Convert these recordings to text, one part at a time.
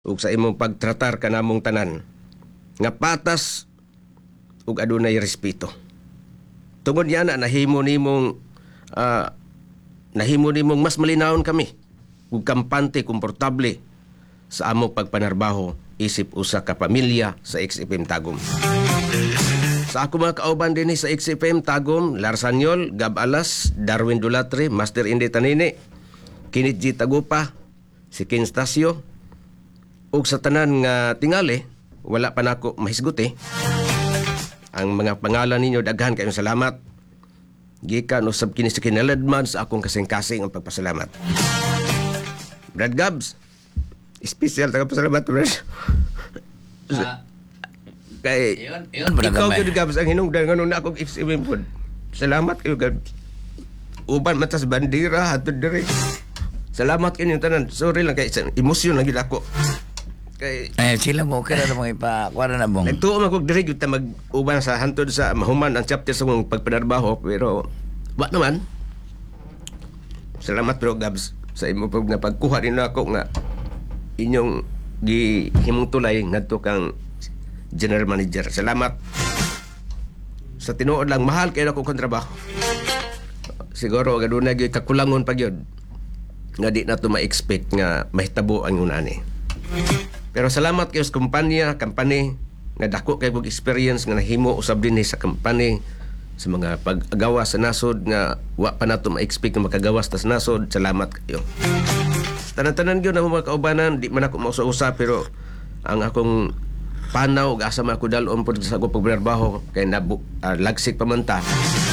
ug sa imong pagtratar kanamong tanan nga patas ug adunay respeto. Tungod yan na nahimo nimong mas malinawon kami ug kampante komportable sa among pagpanarbaho isip usa ka pamilya sa XFM Tagum. Sa ako mga kauban din sa XFM Tagum, Larsanyol, Gab Alas, Darwin Dulatre, Master Indi Tanini, Kinit G. Tagupa, si Kin Stasio, ug sa tanan nga tingali, wala pa nako mahisguti. Ang mga pangalan ninyo, daghan kayong salamat. Gikan usab kini sa kinaladman sa akong kasing-kasing ang pagpasalamat. Brad Gabs, special taga pasalamat, Brad. Kay yun ikaw gyud Gabs ang hinungdan nganong na akong XFM pod. Salamat kayo Gabs. Uban matas bandera hatod diri. Salamat kayo tanan. Sorry lang kay emosyon lang gid ako. Kay sila mo okay na mo ipakuha na bong. nagtuo man kog diri gyud ta mag-uban sa hantod sa mahuman ang chapter sa mong pagpanarbaho pero wa naman. Salamat pero Gabs sa imo pag napagkuha din ako nga inyong gihimong tulay ngadto kang General Manager. Salamat. Sa tinuod lang, mahal kayo ako kong trabaho. Siguro, gaduna gyud kakulangon pa gyud nga di na ito ma-expect nga mahitabo ang unani. Pero salamat kayo sa company, nga dako kayo kong experience nga nahimo usab din sa company sa mga pag-agawa sa nasod nga wa pa na ito ma-expect nga makagawas ta sa nasod. Salamat kayo. Tanan-tanan gyud na mga kaubanan, di man ako mausa-usa pero ang akong panaw ug asa man ako dalon pod sa akong pagtrabaho kay lagsik pamanta.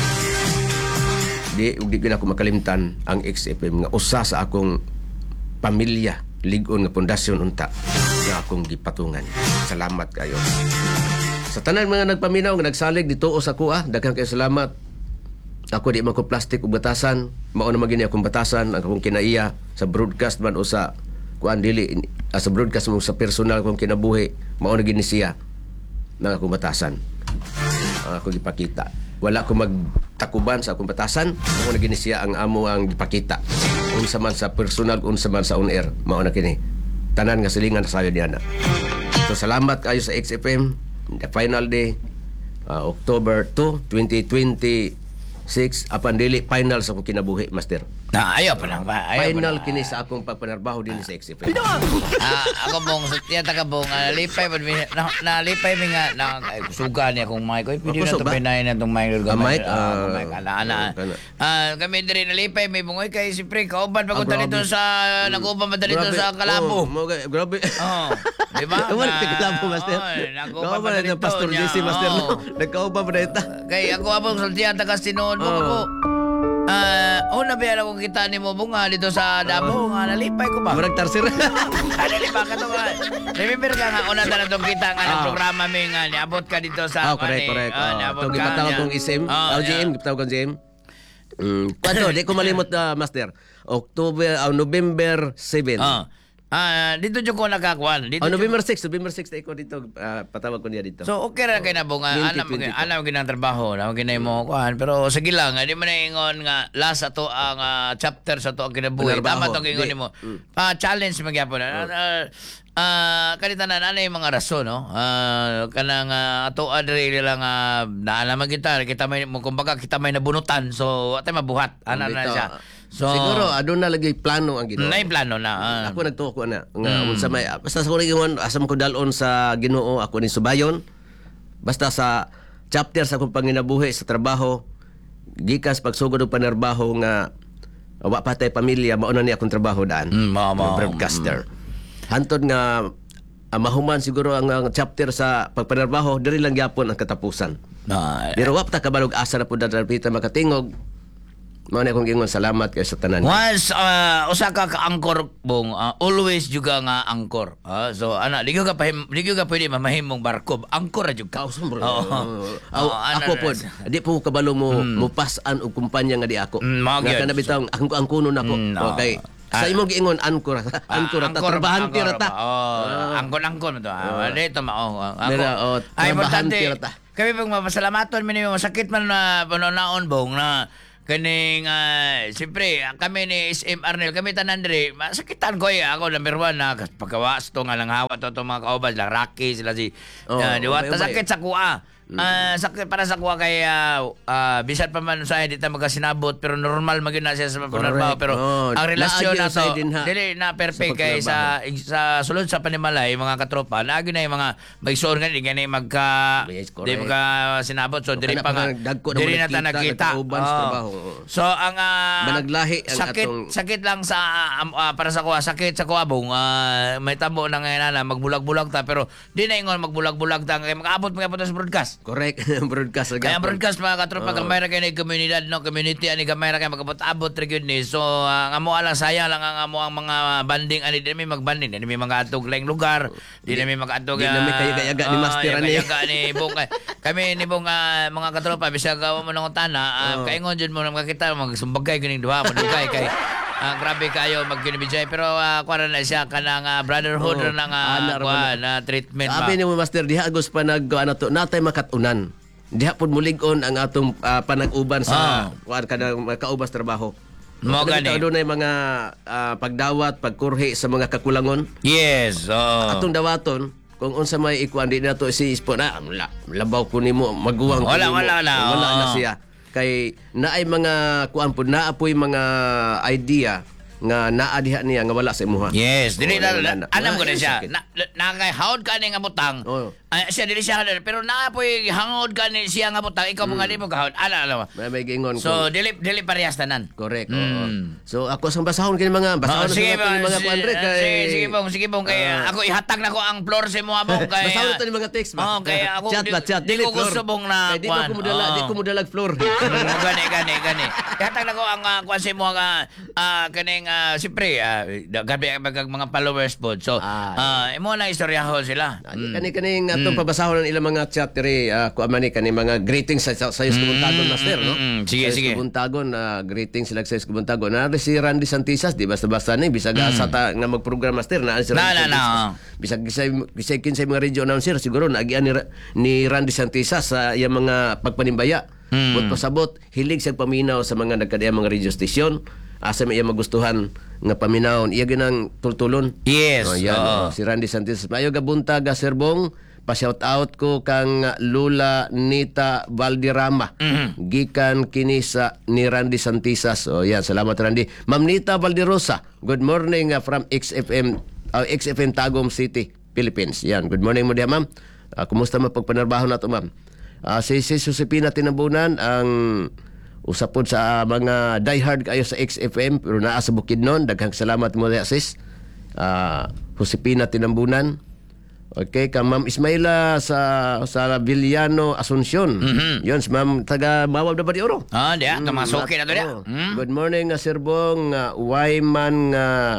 Di ako makalimtan ang XFM nga usa sa akong pamilya, lig-on nga pundasyon unta nga akong gipatungan. Salamat kayo. Sa tanan mga nagpaminaw nga nagsalig dito sa kuha, daghang kayo salamat. Ako di man ko plastic ug batasan, mao na magini akong batasan ang akong kinaiya sa broadcast man o sa kuan dili sa broadcast mo sa personal kong kinabuhi mao na gini siya ng akong batasan. Ako gipakita. Wala ko magtakuban sa akong batasan, mao na gini siya ang amo ang gipakita. Unsa man sa personal, unsa man sa on air, mao na kini. Tanan nga silingan sayo diana. So salamat kayo sa XFM. The final day October 2, 2026 apan dili final sa akong kinabuhi, Master. Ayaw pa lang ba? Final kini sa akong pagpanarbaho din sa XFM. Ako bong tiya taga bong nalipay nalipay mi nga suga niya kung mic ko pwede na to pinay na tong mic gamay ana kami diri nalipay may bungoy kay siyempre kauban pagod dito sa naguban madali dito sa Kalabo. Grabe. Di ba? Wala ti Kalabo, Master. Kauban na Pastor JC, Master. Nagkauban pa dito. Kay ako abong sa tiya taga Sinood mo ako. Una ba ako kita ni mo bunga dito sa Damo nga nalipay ko ba? Murag tarsir. Nalipay ka to ba? Remember ka nga una na itong kita nga ng programa may nga niabot ka dito sa correct. niabot Itong ka gipatawag kong isim. GM, gipatawag kong GM. Pato, di ko malimot Master. November 7. Dito dyan ko nakakuan. November 6 na ikaw dito. Patawag ko niya dito. So, okay ra kay na bunga. Alam ginang trabaho. Alam ginay mo kuan. Pero sige lang. Di man na ingon nga last ato ang chapter sa to ang kinabuhi. Tama itong ingon mo. Challenge magyapon. Kanitanan, ano yung mga rason, no? Kanang ato adre lang naalaman kita may, kumbaga kita may nabunutan. So, atay mabuhat. Ano na siya. So, siguro adun na lagi plano ang Ginoo. Nay plano na. Ako nagtuo na nga unsa may basta sa kuno asam ko dalon sa Ginoo ako ni subayon. Basta sa chapter sa akong panginabuhi sa trabaho gikas pagsugod og panarbaho nga wa patay pamilya mao na ni akong trabaho daan. Broadcaster. Hantod nga mahuman siguro ang chapter sa pagpanarbaho diri lang gyapon ang katapusan. Pero wa ta kabalog asa na pud dapita makatingog. Mao na akong gingon salamat kay sa tanan. Once usa ka ka-angkor bong always juga nga angkor. So ana di ka pwede mamahimong barko. Angkor ra jud ka. Ako pod di po kabalo mo pasan og kumpanya nga di ako. Nga kana bitaw ang kuno nako. Okay. Sa imong giingon angkor ta trabahante ra ta. Angkor mo to. Dito mao. Ay importante. Kami pag mapasalamaton mi masakit man na panonaon bong na kaning siyempre kami ni SM Arnel kami tanan diri masakitan ko ako number 1 na pagkawas to nga lang hawa to mga kauban la Rocky sila si diwata sakit sa kuha. Sakit para sa kuha kay bisan pa man sa di ta magasinabot pero normal magina siya sa pagtrabaho pero ang relasyon nato dili na perfect kay sa sulod sa panimalay mga katropa naagi na yung mga magsuon nga di gani magka di magka sinabot so dili pa nga dili na ta nakita. So ang managlahi ang sakit lang sa para sa kuha sakit sa kuwabong may tabo na ngayon na magbulag-bulag ta pero di na ingon magbulag-bulag ta kay makaabot sa broadcast. Correct. Broadcast. Kaya broadcast mga katropa gamay ra kay na komunidad no community ani gamay ra kay magabot-abot ra gyud ni. So ang amo lang sayang lang ang amo ang mga banding ani di mi magbanding di mi mga atog laing lugar di na mi mag-atog di na mi kayaga ni master ani. Ni bong kami ni bong mga katropa bisag gawa mo nang utana kaingon jud mo makita magsumbagay kining duha madugay kay grabe kayo magkinibijay pero kuha na siya kanang brotherhood na treatment ba. Sabi ni mo master diha agos pa nag to natay makatunan. Diha pud mulig-on ang atong panag-uban sa kuan kanang kaubas trabaho. Mo gani. Doon ay mga pagdawat, pagkurhi sa mga kakulangon. Yes. Atong dawaton kung unsa may ikuan di nato si ispo na labaw ko nimo maguwang wala na siya. Kay naay mga kuan pud naapoy mga idea nga naadiha niya nga wala sa imuha. Yes, dili anam ko na siya. Nakay hawd ka ni nga butang. Siya dili siya pero naapoy hangod ka ni siya nga butang ikaw mga di mo kahawd. Ala. May gingon ko. So dili parehas tanan. Correct. So ako sang basahon kini mga sige mga kuan re kay sige bong kay ako ihatag na ko ang floor sa mo abong kay basahon tani mga text ba. Kay ako chat di ko gusto bong na kuan. Di ko modalag floor. Gani. Ihatag na ko ang kuan sa mo nga kaning siyempre gabi mga followers po. So imo na istoryahon sila. Kani atong pabasahon ang ilang mga chat diri kuan man ni kani mga greetings sa Kubuntagon master no. Sige. Kubuntagon greetings sila sa Kubuntagon. Na si Randy Santisas di basta-basta ni bisag asa ta nga mag-program master na si Randy Santisas. Bisag kinsay mga radio announcer siguro naagian ni Randy Santisas sa iyang mga pagpanimbaya. But pasabot hilig siyang paminaw sa mga nagkadiyang mga radio station. Asa may iya magustuhan nga paminawon iya ginang tultulon. Yes. Si Randy Santisas mayo gabuntag Serbong pa-shout out ko kang Lula Nita Valderrama. Gikan kini sa ni Randy Santisas. Yan, salamat Randy. Ma'am Nita Valderosa, good morning from XFM Tagum City, Philippines. Yan, good morning mo diha ma'am. Kumusta mo pagpanarbaho nato ma'am? Si Josepina Tinambunan ang usapod sa mga diehard kayo sa XFM pero naa sa Bukidnon. Daghang salamat mo diha sis. Josepina Tinambunan. Okay, ka Ma'am Ismaila sa Villano Asuncion. Yun, si Ma'am taga Bawab na ba di Oro? Diya, tamasuki na to diya. Good morning, Sir Bong. Why man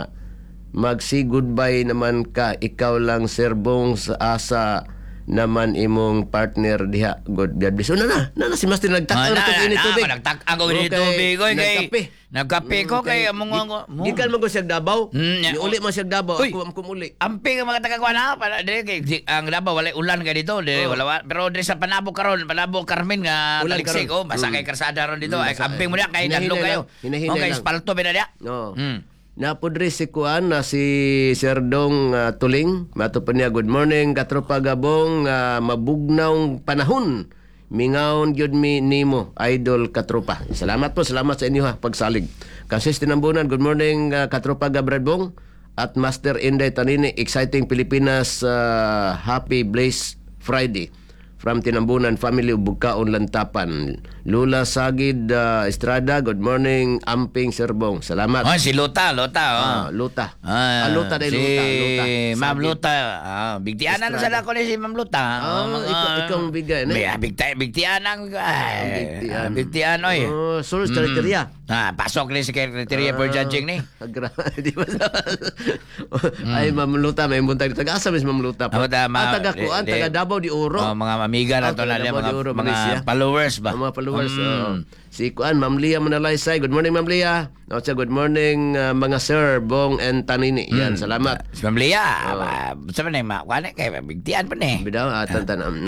magsi goodbye naman ka? Ikaw lang, Sir Bong, sa asa naman imong partner diha. God bless. Na si Master nagtak-ang init tubig. Nagtak-ang init tubig kay nagkape ko kay among gikan man ko siya Davao. Uli man siya Davao ako kumuli. Amping mga taga-kuan para dire kay ang Davao wala ulan kay dito, wala pero dire sa Panabo karon, Panabo Carmen nga taliksik basta kay karsada ron dito. Amping mo diya kay dadlo kayo. Okay, espalto ba diya? Napudri si Kuan na si Serdong Tuling. Mato pa niya, good morning, katropa Gabong, mabugnaw panahon. Mingaon gyud mi nimo, idol katropa. Salamat sa inyo pagsalig. Kansis Tinambunan, good morning, katropa Gabradbong at Master Inday Tanini, exciting Pilipinas, happy Blaze Friday. From Tinambunan Family Bugkaon Lantapan. Lula Sagid Estrada, good morning. Amping Serbong. Salamat. Si Luta. Luta. Luta dahil Luta. Ma'am Luta. Bigtianan na sana ko ni si Ma'am Luta. Ikaw bigay. Bigtianan. Bigtian, oy. Sulod sa kriteria. Pasok ni si kriteria for judging ni. Di ba? Ay, Ma'am Luta. May buntag. Taga-asa mis Ma'am Luta. Taga-Kuan, taga Davao di Oro. Mga amiga na to na mga followers ba? Mga followers course. Si Kuan, Ma'am Lia Manalaysay. Good morning, Ma'am Lia. Good morning, mga sir, Bong and Tanini. Yan, salamat. Si Ma'am Lia, sa man kuan kay bigtian pa ni. Bidaw, tantan.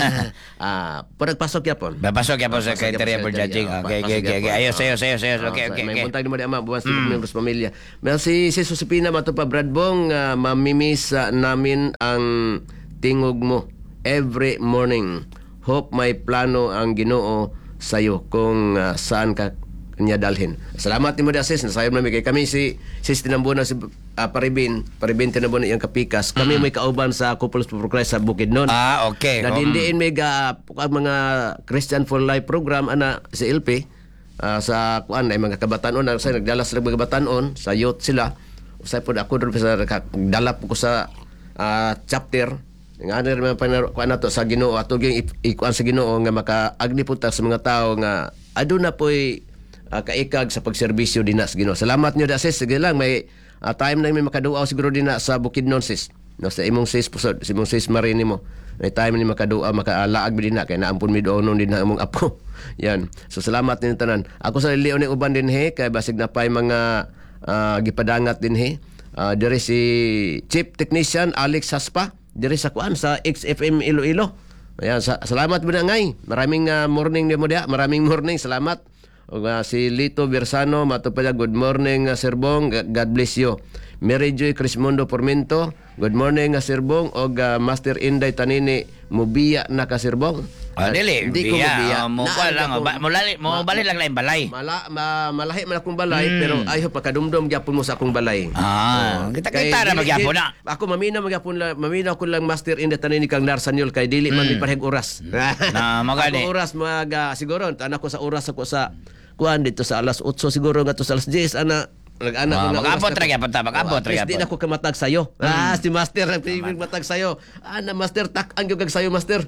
Pagpasok yapon. Papasok ya po sa criteria for judging. Okay. Ayos. Okay. May buntag naman di ama, buwan sa membros pamilya. May si Susipina mato pa Brad Bong, mamimiss namin ang tingog mo every morning. Hope may plano ang Ginoo sayo kung saan ka niya dalhin. Salamat ni mo sis. Nasayom namin kay kami si Tinambuna si Paribin Tinambuna iyang kapikas. Kami may kauban sa Couples for Christ sa Bukidnon. Okay. Na dindiin may mga Christian for Life program ana si LP sa kuan ay mga kabatanon sa nagdala sila mga kabatanon sa youth sila. Usay pod ako doon sa dala ko sa chapter nga ano naman kuan nato sa Ginoo ato gyud ikuan sa Ginoo nga makaagni punta sa mga tao nga aduna poy kaikag sa pagserbisyo dinha sa Ginoo. Salamat niyo sis. Sige lang may time na may makaduaw siguro dinha sa Bukidnon sis. No sa imong sis pusod, sa imong sis Marini mo. May time ni makaduaw makalaag mi dinha kay naampun mi doon dinha among apo. Yan. So salamat ninyo tanan. Ako sa lion ni uban dinhi kay basig na pay mga gipadangat dinhi. Diri si Chief Technician Alex Haspa diri sa kuan sa XFM Iloilo. Ayan, salamat mo na ngay. Maraming morning ni mo dia. Maraming morning. Salamat. O si Lito Bersano, matupad good morning Sir Bong. God bless you. Mary Joy Crismondo Pormento, good morning Sir Bong. O Master Inday Tanini, mubiya na ka Sir Bong. Dili, hindi ko mubiya. Mukha lang, bali lang lang balay. Malahi man akong balay, pero ayaw pagkadumdum gyapon mo sa akong balay. Kita na magyapon na. Ako mamina ko lang Master Inday Tanini kang Narsanyol kay dili man mi parehig oras. Na magani. Ako oras siguro anak ko sa oras ako sa kuan dito sa alas 8 siguro ngadto sa alas 10 ana nag-anak ko mag-abot ra gyapon ta, mag-abot ra gyapon. Di na ko kamatag sayo. Si Master ang pipig matag sayo. Master tak ang gyud kag sayo Master.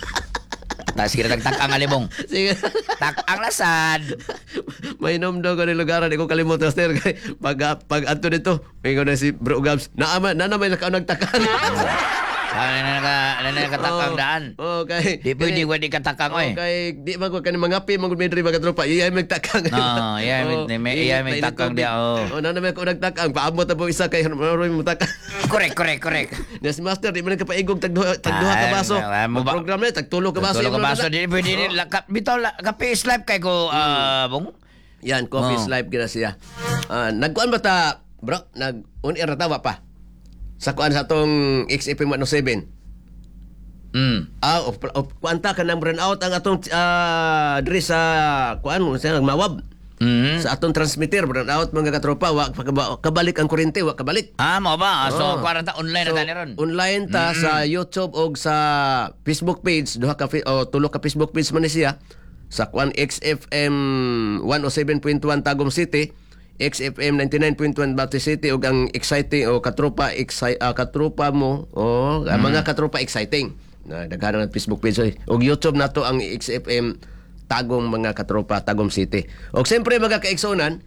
Sige na tak ang alibong. Sige. Tak ang lasad. May nomdo ko ni lugaran di ko kalimot Master kay pag adto dito may na si Bro Gabs na may nagtakang. Nakatakang daan. Okay. Di pwede wadi katakang oy. Okay, di man ko kanang mga pi mga medri mga tropa. Iyay magtakang. Iyay may takang dia. Na may ko nagtakang. Paabot na po isa kay maroy mo takang. Correct. Na si Master di man ka paigog tagduha ka baso. Program na tagtulo ka baso. Tulo ka baso di pwede bitaw kape is live kay ko Bong. Yan, coffee is live gina siya. Nagkuan ba ta, bro? Nag-on-air na tawa pa. Sa kuan sa atong XFM 107. Kuanta ka nang burn out ang atong diri sa kuan mo sa mawab. Sa atong transmitter burn out mga katropa wa kabalik ang kuryente wa kabalik. Mao ba? So kwaranta online na tani ron. Online ta sa YouTube og sa Facebook page tulo ka Facebook page man ni siya sa kuan XFM 107.1 Tagum City. XFM 99.1 Bati City ug ang exciting katropa mo mga katropa exciting daghan ang Facebook page ug YouTube nato ang XFM Tagum mga katropa Tagum City ug siyempre mga kaigsonan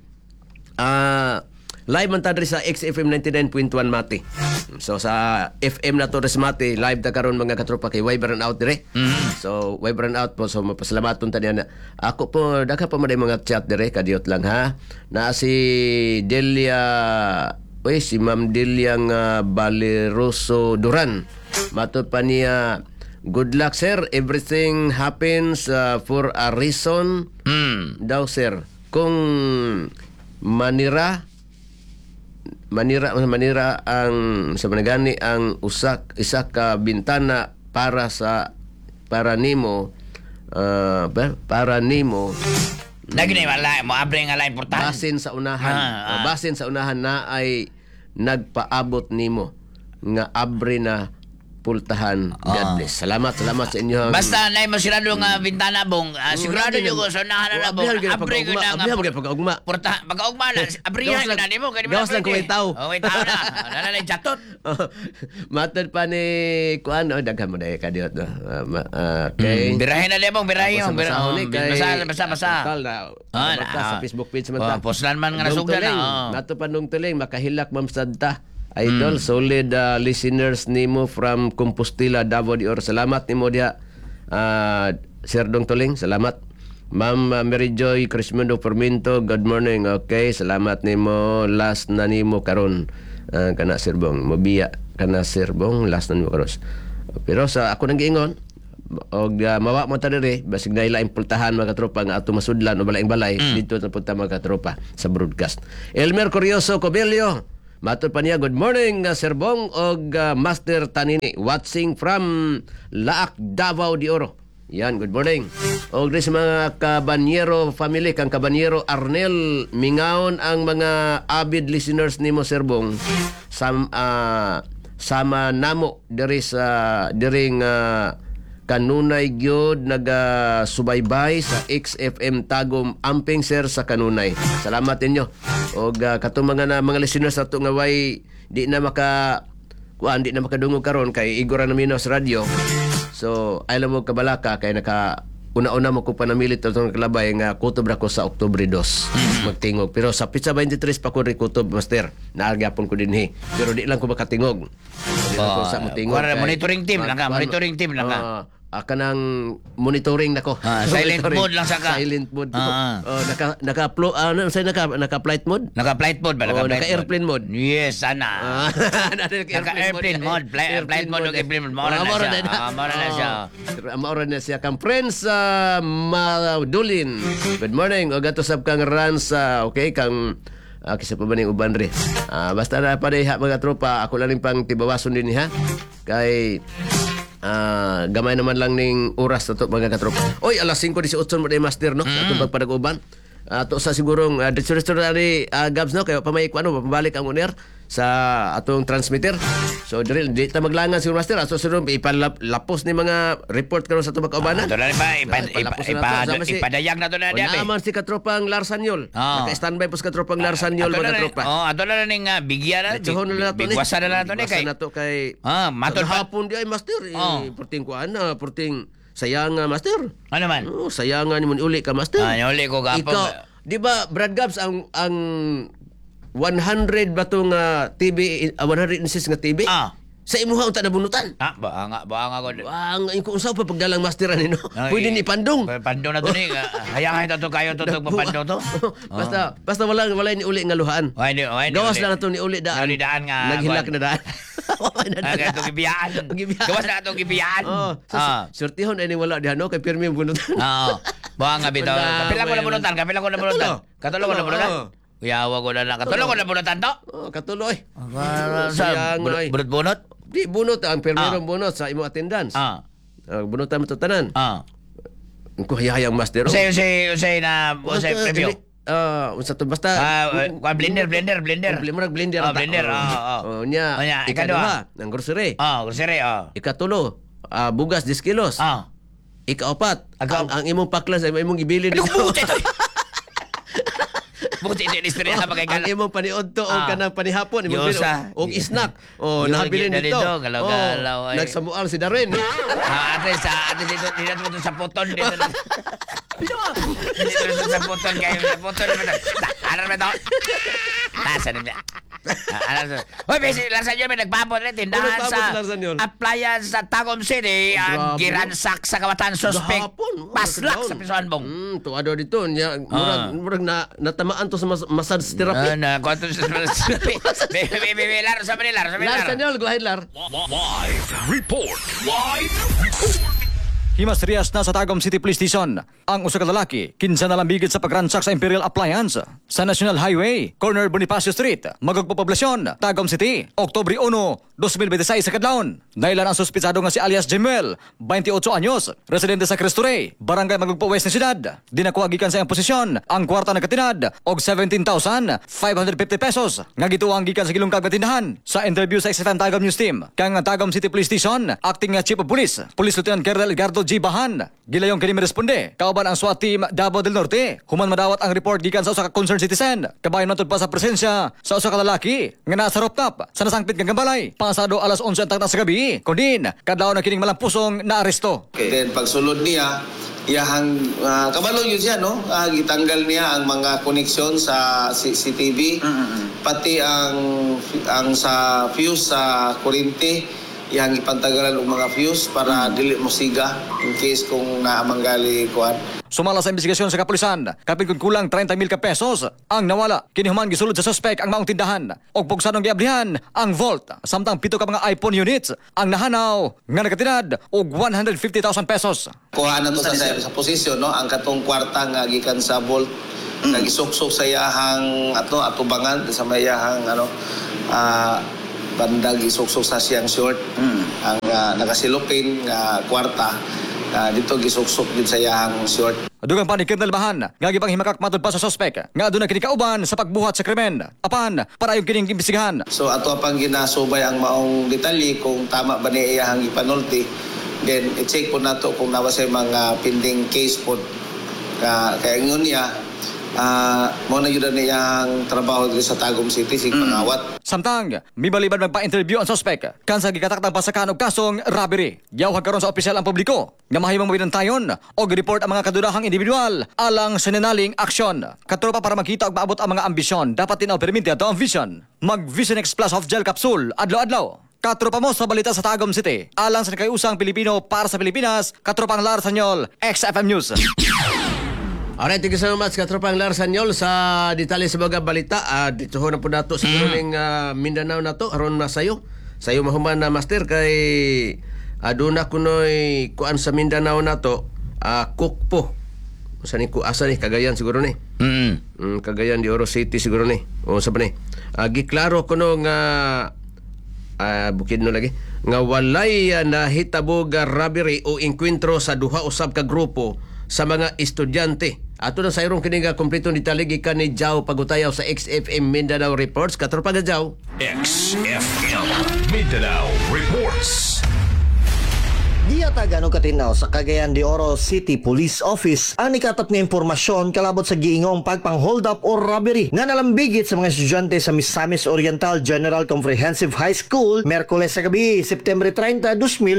live man ta diri sa XFM 99.1 Mati. So sa FM na to res Mati, live ta karon mga katropa kay Wyber and Out dire. So Wyber and Out po so mapasalamaton ta niya. Ako po dagha pa man mga chat dire kadiyot lang ha. Na si Delia si Ma'am Delia nga Baleroso Duran. Matud pa niya, good luck sir, everything happens for a reason. Daw sir. Kung manira ang sa managani ang isa ka bintana para nimo lagi ni wala mo abre nga lain portahan basin sa unahan na ay nagpaabot nimo nga abre na pultahan. God bless. Salamat sa inyo. Basta na mo sirado nga bintana Bong. Sigurado nyo ko sa unahan na Bong. Abre ko na nga. Pagkaugma. Pagkaugma na. Abrihan ka na nimo. Gawas lang kung itaw. May tao na. Nalalay chatot. Matod pa ni Kuan. Daghan mo na kadiot. Okay. Birahin na din Bong. Birahin. Basa. Sa Facebook page man ta. Poslan man nga nasugdan na. Nato pa nung tuling. Makahilak mamsadta. Idol, solid listeners nimo from Compostela, Davao de Oro. Salamat nimo dia, Sir Dong Tuling. Salamat. Ma'am Mary Joy Crismundo Ferminto, good morning. Okay, salamat nimo. Last na nimo karon. Kana Sir Bong, mabiya kana Sir Bong, last na nimo karon. Pero sa ako nang giingon, og mawa mo ta diri basig na ilaing pultahan mga katropa nga ato masudlan o balaing balay dito na punta mga katropa sa broadcast. Elmer Curioso Cobilio, matud pa niya, good morning Sir Bong og Master Tanini, watching from Laak, Davao de Oro. Yan, good morning. Og sa mga Cabanyero family, kang Cabanyero Arnel, mingaon ang mga avid listeners nimo Sir Bong. Sama namo diri sa diring kanunay gyud naga-subaybay sa XFM Tagum Amping Sir sa kanunay. Salamat ninyo. Og katong mga listeners ato nga way di na makadungog karon kay igora na minaw sa radio. So, alam mo kabalaka kay una-una mo ko panamilit itong kalabay nga kutob ra ko sa Oktubre 2 magtingog. Pero sa Pizza 23 pa ko rin kutob, Master. Naargyapon ko din pero di lang ko makatingog. Di lang ko sa matingog. Monitoring team lang ka. Monitoring team lang ka. Kanang monitoring nako. Silent mode lang sa ka. Silent mode. Naka-flight mode? Naka-flight mode ba? Naka-airplane mode? Yes, sana. Naka-airplane mode. Flight mode o airplane mode. Maura na siya. Maura na siya. Kang friends Madulin. Good morning. O gato sab kang Rans. Okay, kang kisa pa ba ning uban rin. Basta na pa mga tropa. Ako lang pang tibawason din ha. Kay gamay naman lang ning oras na to mga katropa. Oy, alas 5:18 mo na Master, no? Atong pagpadaguban. Ato sa sigurong distributor ni Gabs, no? Kaya pamay ko pabalik ang uner sa atong transmitter. So di ta maglangan siguro Master. So sunod ipalapos ni mga report karon sa tubag kaubanan. Ito na ipadayag na to na diabe. Naman si katropang Larsanyol. Naka-standby po si katropang Larsanyol mga katropa. Ato na ning bigyan na. Bigwasan na to ni kay. Nato kay matod hapon di ay Master. Porting kuan na, porting sayangan Master. Ano man? Sayangan mo uli ka Master. Uli ko gapon. Ikaw, di ba Brad Gabs ang 100 ba itong TV, 106 nga TV? Sa imuha unta na bunutan. Baanga ko. Kung saan pa pagdalang masteran nino. Pwede ni Pandong. Pandong na to ni. Hayang to kayo tutog pa Pandong to. Basta wala ni uli nga luhaan. Gawas lang ito ni uli daan. Daan nga. Naghilak na daan. Ito gibiyaan. Gawas na itong gibiyaan. Surtihon ay wala dihan kay pirmi ang bunutan. Baanga bitaw. Kapila ko na bunutan. Katulo ko na bunutan. Uyawa ko na lang. Katulo ko na bunutan to. Katuloy. Bunot-bunot? Di bunot ang permerong bunot sa imo attendance. Bunutan mo to tanan. Ko hayang Master. Usay na preview. Unsa to basta blender. Blender. Blender. Nya ikaduha nang grocery. Grocery. Ikatulo bugas 10 kilos. Ikaapat ang imong paklas ay imong ibili dito. Buti ito istorya pa kay ang imong paniod to o kanang panihapon imong bili og snack nahabilin dito galaw-galaw nagsamuang si Darren ate dito sa puton dito sa puton kayo sa puton ano ba to nasa niya Hoy, besi Larsanyol may nagpapot rin tindahan sa appliance sa Tagum City ang giransak sa kawatan suspect paslak sa Pisuan Bong. Tuado dito niya murag natamaan to sa massage therapy. Kwanto sa massage therapy. Laro sa Manila. Larsanyol guhid lar. Live report. Himasriyas na sa Tagum City Police Station ang usa ka lalaki kinsa nalambigit sa pagransak sa Imperial Appliance sa National Highway, corner Bonifacio Street, Magugpopoblasyon, Tagum City, Oktubre 1, 2026 sa kadlawon. Nailan ang suspitsado nga si alias Jemel, 28 anyos, residente sa Cristo Rey, Barangay Magugpo West na siyudad. Dinakuha gikan sa iyang posisyon ang kwarta na katinad og 17,550 pesos nga gituang gikan sa gilungkag nga tindahan. Sa interview sa XFM Tagum News Team, kang Tagum City Police Station, acting Chief of Police, Police Lieutenant Colonel Edgardo G. Bahan, gilayong kini responde. Kauban ang SWAT team Davao del Norte, human madawat ang report gikan sa usa ka concerned citizen. Kabayon natud pa sa presensya sa usa ka lalaki nga nasa rooftop sa nasangpit nga gambalay. Pasado alas 11 sa gabi, kundin kadlaw na kining malampusong na aresto. Okay. Then pagsulod niya, iyahang kabalo yun siya, no? Gitanggal niya ang mga koneksyon sa CCTV, pati ang sa fuse sa kuryente iyang ipantagalan og mga fuse para dili mo siga in case kung naamanggali kuan. Sumala sa investigasyon sa kapulisan, kapin kung kulang 30,000 ka pesos ang nawala. Kinihuman gisulod sa suspect ang maong tindahan og pugsanong giablihan ang vault samtang 7 ka mga iPhone units ang nahanaw nga nagatinad og 150,000 pesos. Kuha na to sa posisyon, no, ang katong kwarta nga gikan sa vault nagisok-sok sa iyahang atubangan sa mayahang bandag isok-sok sa siyang short ang nakasilupin nga kwarta. Dito gisok-sok din sa iyang short. Dugang pa ni Colonel Bahan, nga gibang himakak matod pa sa suspect, nga aduna kini kauban sa pagbuhat sa krimen. Apan, para yung kining imbestigahan. So ato pang ginasubay ang maong detalye kung tama ba ni iyahang ipanulti. Then i-check po nato kung nawa sa mga pending case po. Kaya ngun niya, mo na yun niyang trabaho dito sa Tagum City, sig pangawat. Samtang, mibalibad magpa-interview ang suspect, kansa gikataktang pasakan og kasong robbery. Giyawhag karon sa opisyal ang publiko, nga mahimong mabinantayon o report ang mga kadurahang individual alang sa ninaling aksyon. Katropa para makita og maabot ang mga ambisyon, dapat tinaw permite ato ang vision. Mag-Vision X Plus of Gel Capsule, adlaw-adlaw. Katropa mo sa balita sa Tagum City. Alang sa nakayusang Pilipino para sa Pilipinas, katropang Lar Sanyol, XFM News. Alright, thank you so much katropang Lar Sanyol sa detalye sa mga balita. Dito ho na po nato siguro ning Mindanao na to aron masayo. Sayo mahuman na master kay aduna kunoy kuan sa Mindanao na to cook po. Usa ni ku asa ni Cagayan siguro ni. Cagayan de Oro City siguro ni. O sa ni. Giklaro kuno nga bukid no lagi nga walay nahitabo nga robbery o enkwentro sa duha usab ka grupo sa mga estudyante. Ato na sa irong kiniga kompletong detalye gikan ni Jao Pagutayaw sa XFM Mindanao Reports. Katropa ga Jao. XFM Mindanao Reports. Giyatagan og katinaw sa Cagayan de Oro City Police Office ang nikatap nga impormasyon kalabot sa giingong pagpang-hold up or robbery nga nalambigit sa mga estudyante sa Misamis Oriental General Comprehensive High School Miyerkules sa gabi, September 30,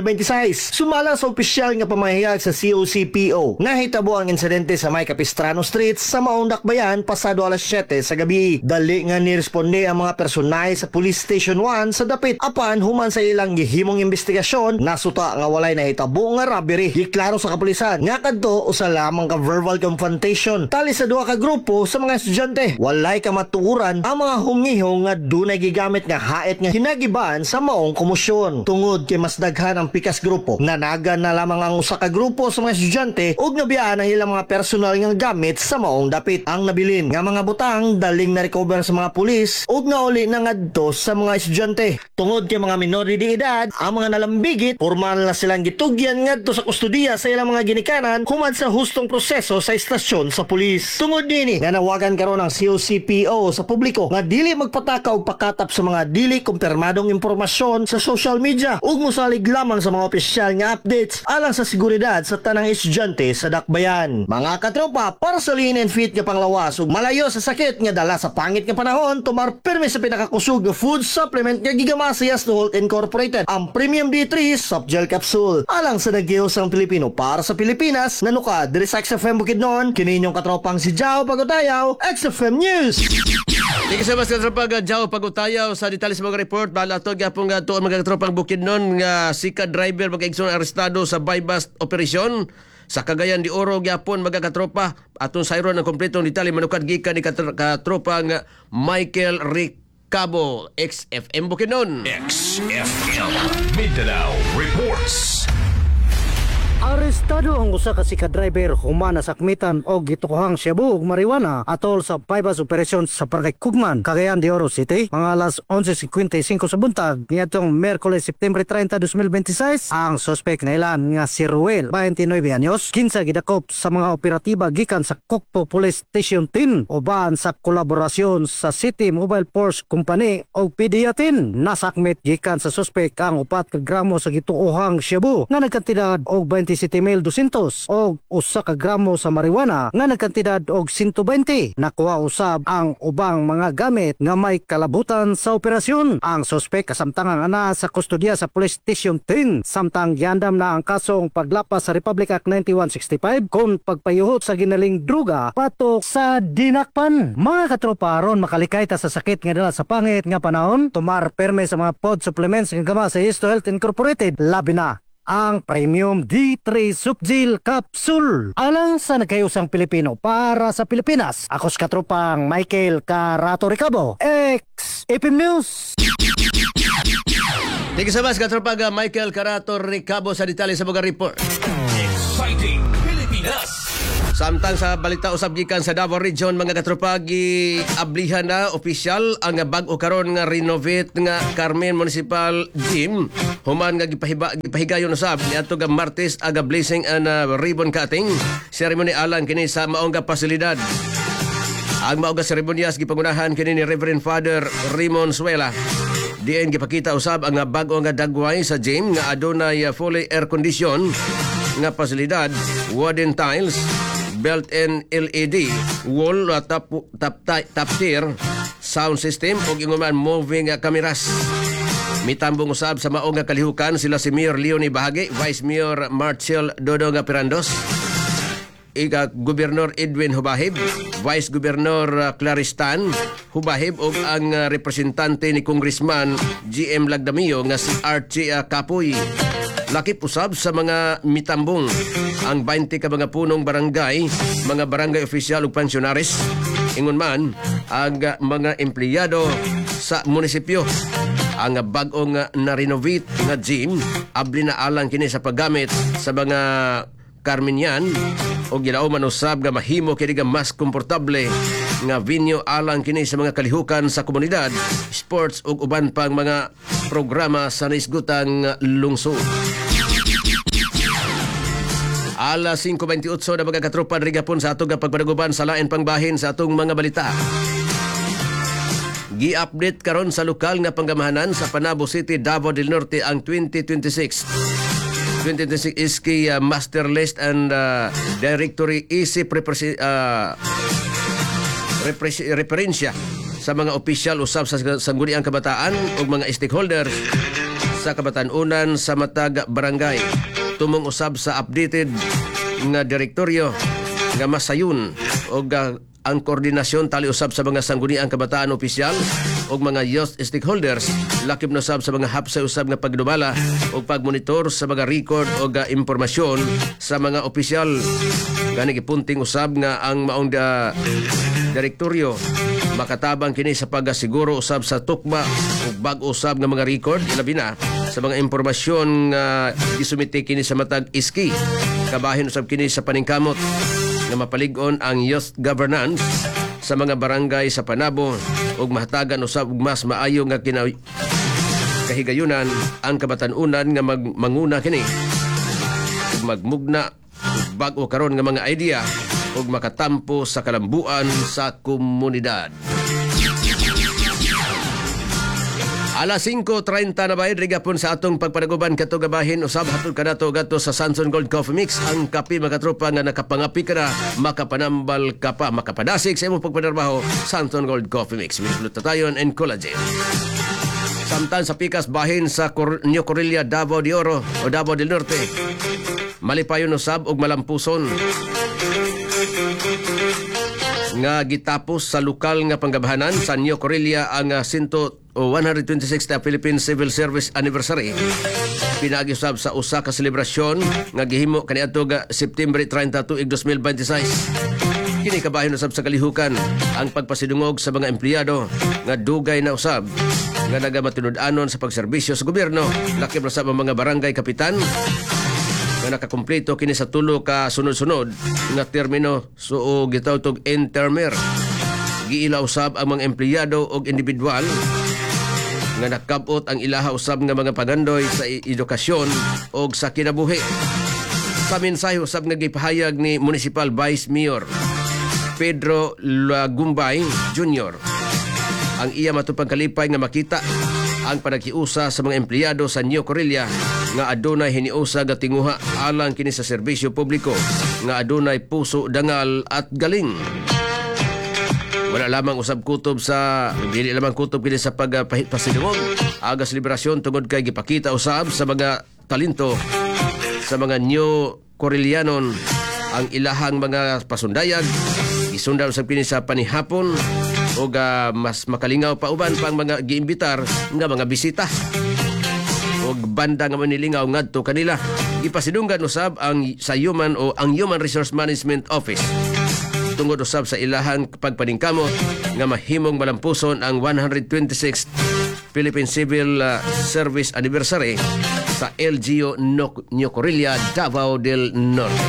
2026. Sumala sa opisyal nga pamahayag sa COCPO, nahitabo ang insidente sa May Capistrano Street sa Maong Dakbayan pasado alas 7 sa gabi. Dali nga niresponde ang mga personay sa Police Station 1 sa dapit apan human sa ilang gihimong investigasyon nasuta nga walay nahitabo nga robbery. Giklaro sa kapulisan nga kadto usa lamang ka verbal confrontation tali sa duha ka grupo sa mga estudyante. Walay ka matuuran ang mga humihong nga dunay gigamit nga hait nga hinagiban sa maong komosyon. Tungod kay mas daghan ang pikas grupo, nanagan na lamang ang usa ka grupo sa mga estudyante ug nabiyaan ang ilang mga personal nga gamit sa maong dapit. Ang nabilin nga mga butang daling na-recover sa mga pulis ug nauli na ngadto sa mga estudyante. Tungod kay mga minor de edad ang mga nalambigit, formal na silang gitugyan ngadto sa kustudiya sa ilang mga ginikanan humad sa hustong proseso sa istasyon sa pulis. Tungod nini nga nawagan karon ang COCPO sa publiko nga dili magpataka og pakatap sa mga dili kumpirmadong impormasyon sa social media ug mosalig lamang sa mga opisyal nga updates alang sa seguridad sa tanang estudyante sa Dakbayan. Mga katropa, para sa lean and fit nga panglawas ug malayo sa sakit nga dala sa pangit nga panahon, tumar pirmi sa pinakakusog nga food supplement nga gigamasiyas to Holt Incorporated, ang Premium D3 Soft Gel Capsule. Alang sa nagihusang Pilipino para sa Pilipinas, nanuka diri sa XFM Bukidnon, kininyong katropang si Jao Pagutayaw, XFM News. Thank you so much katropang Jao Pagutayaw sa detalye sa mga report. Bala to gyapon nga tuon mga katropang Bukidnon nga sika driver magkaigsoon arestado sa bypass operasyon sa Cagayan de Oro gyapon mga katropa. Atong sayron ang kompletong detalye manukad gikan ni katropang Michael Ricabo, XFM Bukidnon. XFM Mindanao Reports. Arestado ang usa ka sika driver human na sakmitan og gitukuhang shabu ug marijuana atol sa bypass operation sa Barangay Kugman, Cagayan de Oro City, mga alas 11:55 sa buntag niadtong Miyerkules September 30, 2026. Ang suspect na ilan nga si Ruel, 29 anyos, kinsa gidakop sa mga operatiba gikan sa Kokpo Police Station 10 uban sa kolaborasyon sa City Mobile Force Company og PDA-10. Nasakmit gikan sa suspect ang 4 ka gramo sa gitukuhang shabu nga nagkantidad og 20 27,200 og usa ka gramo sa marijuana nga nagkantidad og 120. Nakuha usab ang ubang mga gamit nga may kalabutan sa operasyon. Ang suspek kasamtangang ana sa kustodiya sa Police Station 10 samtang giandam na ang kasong paglapas sa Republic Act 9165 kon pagpayuhot sa ginaling druga patok sa dinakpan. Mga katropa, aron makalikay ta sa sakit nga dala sa pangit nga panahon, tumar perme sa mga pod supplements nga gama sa Histo Health Incorporated, labi na ang Premium D3 Subgel Capsule. Alang sa nagkayusang Pilipino para sa Pilipinas, ako sa katropang Michael Carato Ricabo, XFM News. Thank you so much, katropaga Michael Carato Ricabo sa detalye sa mga report. Exciting Pilipinas. Samtang sa balita usab gikan sa Davao Region, mga katropagi, ablihan na opisyal ang bag-o karon nga renovate nga Carmen Municipal Gym. Human nga gipahigayon usab niadto nga Martes aga blessing and ribbon cutting ceremony alang kini sa maong nga pasilidad. Ang maong nga seremonyas gipangunahan kini ni Reverend Father Raymond Suela. Diin gipakita usab ang bag-o nga dagway sa gym nga adunay fully air condition nga pasilidad, wooden tiles, built-in LED, wall top tier sound system ug inguman moving cameras. Mitambong usab sa maong nga kalihukan sila si Mayor Leonie Bahagi, Vice Mayor Marcel Dodong Pirandos, Gobernador Edwin Hubahib, Vice Governor Claristan Hubahib ug ang representante ni Congressman GM Lagdamio nga si Archie Kapoy. Lakip usab sa mga mitambong ang 20 ka mga punong barangay, mga barangay opisyal ug pensyonaris, ingon man ang mga empleyado sa munisipyo. Ang bag-o nga na-renovate nga gym abli na alang kini sa paggamit sa mga Carmenian o gilauman usab nga mahimo kini nga mas komportable nga venue alang kini sa mga kalihukan sa komunidad, sports ug uban pang mga programa sa naisgutang lungsod. Alas 5:28 na mga katropa rigapon sa atong pagpadaguban sa lain pang bahin sa atong mga balita. Gi-update karon sa lokal nga panggamahanan sa Panabo City, Davao del Norte ang 2026 ISKI Master List and Directory isip referensya sa mga opisyal usab sa sangguniang kabataan ug mga stakeholders sa kabatanunan sa matag barangay. Tumong usab sa updated nga direktoryo nga masayon o ang koordinasyon tali usab sa mga sangguniang kabataan opisyal o mga youth stakeholders, lakip na usab sa mga hapsay usab nga pagdumala o pagmonitor sa mga record o impormasyon sa mga opisyal. Gani gipunting usab nga ang maong direktoryo makatabang kini sa pagasiguro usab sa tukma ug bag-o usab nga mga record, ilabi na sa mga impormasyon nga gisumite kini sa matag ISKI. Kabahin usab kini sa paningkamot nga mapalig-on ang youth governance sa mga barangay sa Panabo ug mahatagan usab og mas maayo nga kahigayunan ang kabatanunan nga manguna kini ug magmugna bag-o karon nga mga idea ug makatampo sa kalambuan sa komunidad. Alas 5:30 na bayad rigapon sa atong pagpadaguban katugabahin usab hatod kanato gadto sa Sanson Gold Coffee Mix, ang kape mga tropa nga nakapangapi ka na, makapanambal ka pa, makapadasig sa imong pagpadarbaho. Sanson Gold Coffee Mix with glutathione and collagen. Samtang sa pikas bahin sa New Corilla, Davao de Oro o Davao del Norte, malipayon usab og malampuson nga gitapos sa lokal nga panggabahanan sa New Corilla ang 126th Philippine Civil Service Anniversary. Pinaagi-usab sa usa ka selebrasyon nga gihimo kaniadto September 30 2026. Kini kabahin usab sa kalihukan ang pagpasidungog sa mga empleyado nga dugay na usab nga nagamatinud-anon sa pagserbisyo sa gobyerno, lakip na sa mga barangay kapitan nga nakakumpleto kini sa tulo ka sunod-sunod nga termino so gitawag intermer. Giila usab ang mga empleyado og individual nga nakabot ang ilaha usab nga mga pagandoy sa edukasyon og sa kinabuhi. Sa mensahe usab nga gipahayag ni Municipal Vice Mayor Pedro Lagumbay Jr. ang iya matupang kalipay nga makita ang panaghiusa sa mga empleyado sa New Corilla nga adunay hiniusa nga tinguha alang kini sa serbisyo publiko nga adunay puso, dangal at galing. Wala lamang usab kutob sa dili lamang kutob kini sa pagpasidungog agas liberasyon tungod kay gipakita usab sa mga talento sa mga New Corellianon ang ilahang mga pasundayag. Gisundan usab kini sa panihapon o mas makalingaw pa uban pang mga giimbitar nga mga bisita o banda nga manilingaw ngadto kanila. Gipasidunggan usab ang Human Resource Management Office tungod usab sa ilahang pagpaningkamot nga mahimong malampuson ang 126th Philippine Civil Service Anniversary sa LGU New Corilla, Davao del Norte.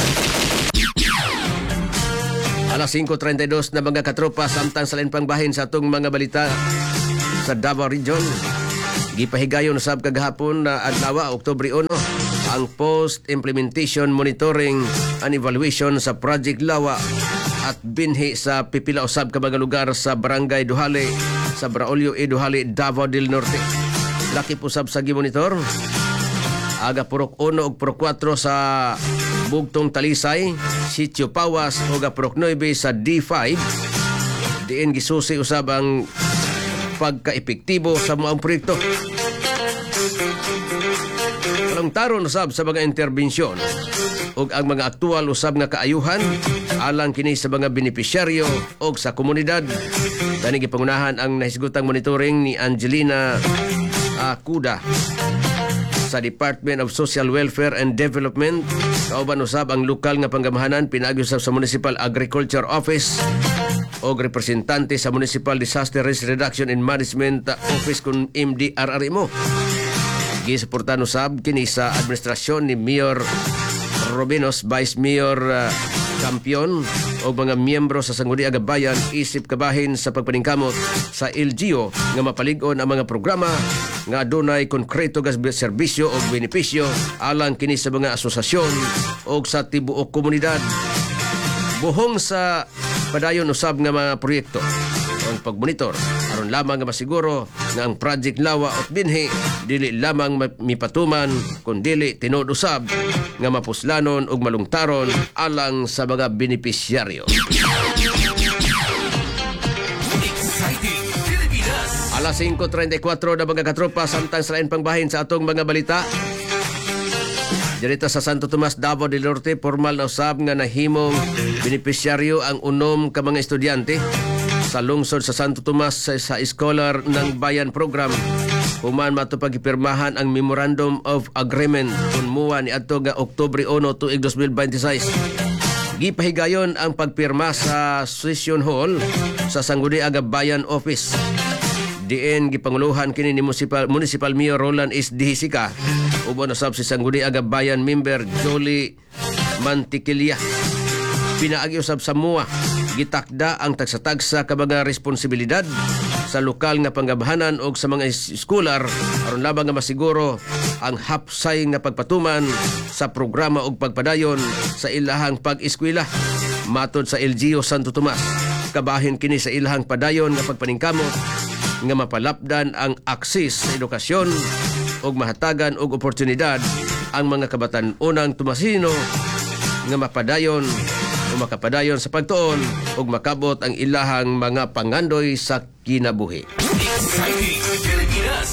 Alas 5:32 na mga katropa, samtang sa lain pang bahin sa atong mga balita sa Davao Region. Gipahigayon usab kagahapon na adlaw Oktubre 1 ang post-implementation monitoring and evaluation sa Project Lawa at binhi sa pipila usab ka mga lugar sa Barangay Duhali, sa Braulio E. Duhali, Davao del Norte. Lakip usab sa gimonitor aga Purok 1 ug Purok 4 sa Bugtong Talisay, Sitio Pawas ug Purok 9 sa D5. Diin gisusi usab ang pagka-epektibo sa mga proyekto. Taron usab sa mga interbensyon ug ang mga aktual usab nga kaayuhan alang kini sa mga benepisyaryo ug sa komunidad. Kani gipangunahan ang nahisgutang monitoring ni Angelina Kuda sa Department of Social Welfare and Development. Kauban usab ang lokal nga panggamahanan pinaagi usab sa Municipal Agriculture Office o representante sa Municipal Disaster Risk Reduction and Management Office kun MDRRMO. Gisuportan usab kini sa administrasyon ni Mayor Robinos, Vice Mayor Campion o mga miyembro sa Sangguniang Bayan isip kabahin sa pagpaningkamot sa LGU nga mapalig-on ang mga programa nga adunay konkreto nga serbisyo o benepisyo alang kini sa mga asosasyon o sa tibuok komunidad. Buhong sa padayon usab nga mga proyekto ang pagmonitor aron lamang nga masiguro nga ang Project Lawa at binhi dili lamang mipatuman kundi tinuod usab nga mapuslanon ug malungtaron alang sa mga benepisyaryo. Exciting Pilipinas. Alas 5:34 na mga katropa, samtang sa lain pang bahin sa atong mga balita. Direta sa Santo Tomas, Davao del Norte, formal na usab nga nahimong benepisyaryo ang unom ka mga estudyante sa lungsod sa Santo Tomas sa Scholar ng Bayan Program. Human matupagipirmahan ang Memorandum of Agreement kunmuwa ni adto nga Oktubre 1 tuig 2026. Gipahigayon ang pagpirma sa Session Hall sa Sangguniang Bayan Office. Diin gipanguluhan kini ni Municipal Mayor Roland S. Dihisika uban usab si Sangguniang Bayan member Jolie Mantiquilla. Pinaagi usab sa MUA gitakda ang tagsa-tagsa ka mga responsibilidad sa lokal nga panggabahanan o sa mga eskular aron lamang nga masiguro ang hapsay nga pagpatuman sa programa og pagpadayon sa ilahang pag-eskwela. Matod sa LGU Santo Tomas, kabahin kini sa ilahang padayon nga pagpaningkamot nga mapalapdan ang akses sa edukasyon ug mahatagan og oportunidad ang mga kabatan-unang tumasino nga mapadayon o makapadayon sa pagtuon ug makabot ang ilahang mga pangandoy sa kinabuhi. Exciting Pilipinas.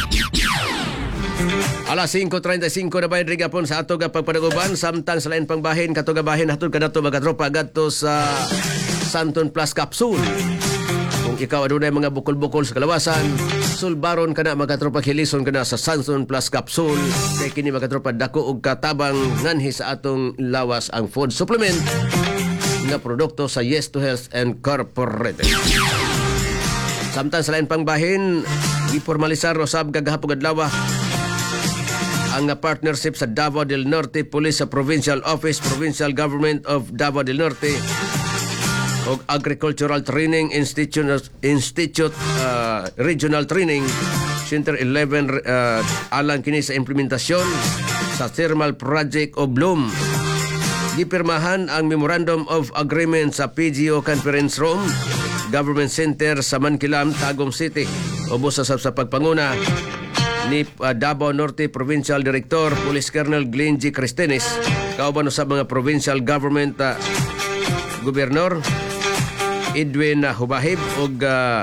Alas 5:35 na bayan rigapon sa ato nga pagpanaguban, samtang sa lain pang bahin kato nga bahin hatod kanato mga tropa gadto sa Santon Plus Capsule. Kung ikaw adunay mga bukol-bukol sa kalawasan, sulbaron kana mga tropa, hilison kana sa Santon Plus Capsule. Kay kini mga tropa dako og katabang nganhi sa atong lawas ang food supplement nga produkto sa Yes to Health and Corporate. Samtang sa lain pang bahin, gipormalisar usab kagahapon adlaw ang partnership sa Davao del Norte Police sa Provincial Office, Provincial Government of Davao del Norte o Agricultural Training Institute Regional Training Center 11 alang kini sa implementasyon sa Thermal Project o Bloom. Gipirmahan ang Memorandum of Agreement sa PGO Conference Room, Government Center sa Mankilam, Tagum City. Ubos sa pagpanguna ni Davao Norte Provincial Director Police Colonel Glenn G. Cristenes, kauban sa mga provincial government gobernador Edwin Hubahib ug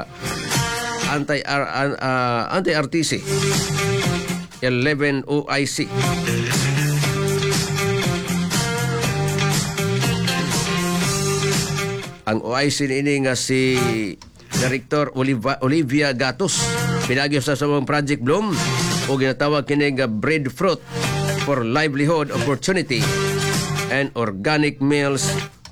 anti-RTC 11 OIC. Ang OIC ini nga si Director Olivia Gatos pinagi sa mga Project Bloom o ginatawag kini nga Breadfruit for Livelihood Opportunity and Organic Meals.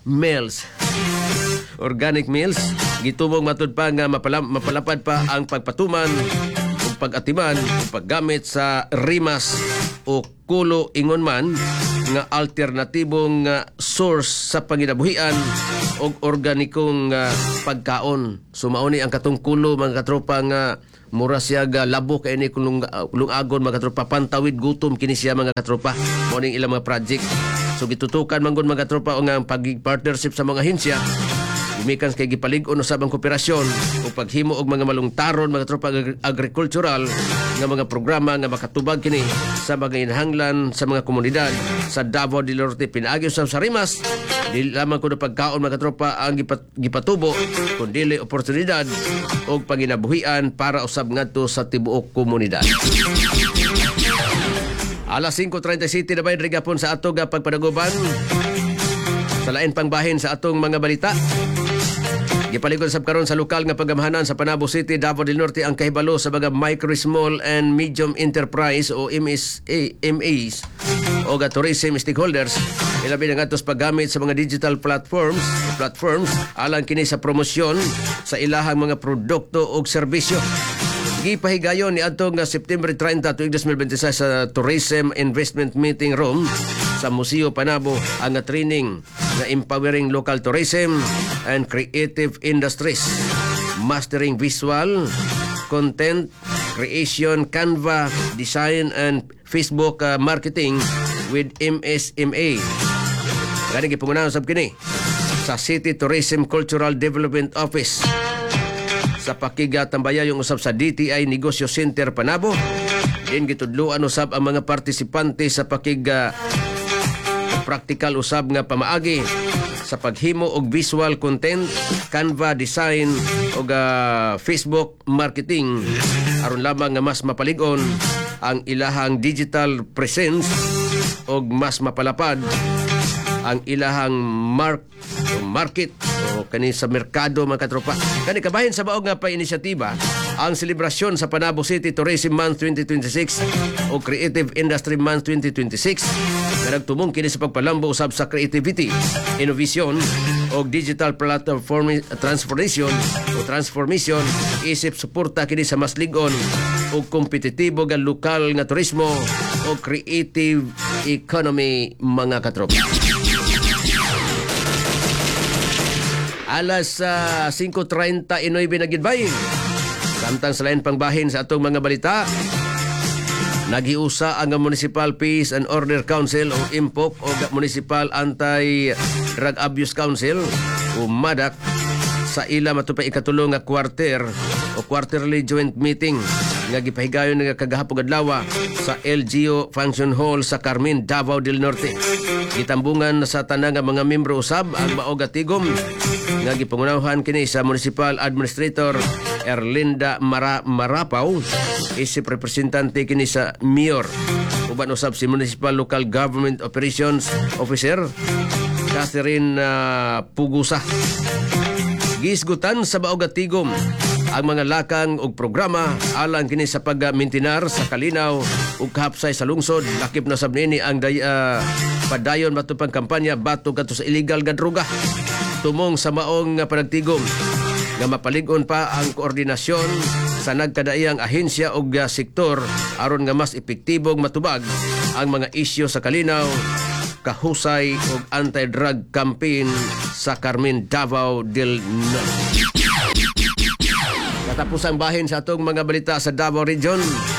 Organic meals gitubong matud pa nga mapalapad pa ang pagpatuman ug pag-atiman ug paggamit sa rimas o kulo ingon man nga alternatibong source sa panginabuhian og organikong pagkaon. Sumauni ang katong kulo mga katropa nga mura siya labo kay ni kulong agon mga katropa, pantawid gutom kini siya mga katropa. Mo ning ilang mga project. So gitutukan man gud mga katropa ang pag-partnership sa mga ahensya. Gumikan kay gipalig-on usab ang kooperasyon o paghimo og mga malungtaron mga tropa agricultural nga mga programa nga makatubag kini sa mga inhanglan sa mga komunidad sa Davao del Norte. Pinaagi usab sa rimas dili lamang kuno pagkaon mga tropa ang gipatubo kundi oportunidad og panginabuhian para usab ngadto sa tibuok komunidad. Alas 5:37 na ba rigapon sa atog pagpadaguban sa lain pang bahin sa atong mga balita. Gipaligod sab karon sa lokal nga pagamahanan sa Panabo City, Davao del Norte ang kahibalo sa mga micro, small and medium enterprise o MAs o tourism stakeholders. Ilabi na ngadtos paggamit sa mga digital platforms alang kini sa promosyon sa ilahang mga produkto o serbisyo. Gipahigayon ni adtong September 30 tuig 2026 sa Tourism Investment Meeting Room sa Museo Panabo ang training na empowering local tourism and creative industries, mastering visual content creation, Canva design and Facebook marketing with MSMA. Gani gipungunahan sab kini sa City Tourism Cultural Development Office sa pakigatambaya yung usab sa DTI Negosyo Center Panabo. Din gitudluan usab ang mga partisipante sa practical usab nga pamaagi sa paghimo og visual content, Canva design og Facebook marketing aron lamang nga mas mapalig-on ang ilahang digital presence og mas mapalapad ang ilahang market o kani sa merkado mga katropa. Kani kabahin sa baog nga pa-inisyatiba ang selebrasyon sa Panabo City Tourism Month 2026 o Creative Industry Month 2026 na nagtumong kini sa pagpalambo usab sa creativity, innovation o digital platform transformation isip suporta kini sa mas lig-on o kompetitibo nga lokal nga turismo o creative economy mga katropa. Alas 5:39 na gidbay. Samtang sa lain pang bahin sa atong mga balita, naghiusa ang Municipal Peace and Order Council o IMPOC o Municipal Anti-Drug Abuse Council o MADAC sa ila matupay ikatulong nga quarterly joint meeting nga gipahigayon nga kagahapon adlaw sa LGU Function Hall sa Carmen, Davao del Norte. Gitambungan sa tanang nga mga membro usab ang maog tigom nga gipangunawhan kini sa Municipal Administrator Erlinda Marapaw, isip representante kini sa Mayor. Uban usab si Municipal Local Government Operations Officer Catherine Pugusa. Gisgutan sa maog tigom ang mga lakang ug programa alang kini sa pagmintinar sa kalinaw ug kahapsay sa lungsod. Lakip na sab niini ang padayon matupang kampanya batok kadto sa illegal nga droga. Tumong sa maong panagtigom nga mapalig-on pa ang koordinasyon sa nagkadaiyang ahensya ug sektor aron nga mas epektibong matubag ang mga isyu sa kalinaw, kahusay ug anti-drug campaign sa Carmen, Davao del Norte. Katapos ang bahin sa atong mga balita sa Davao Region,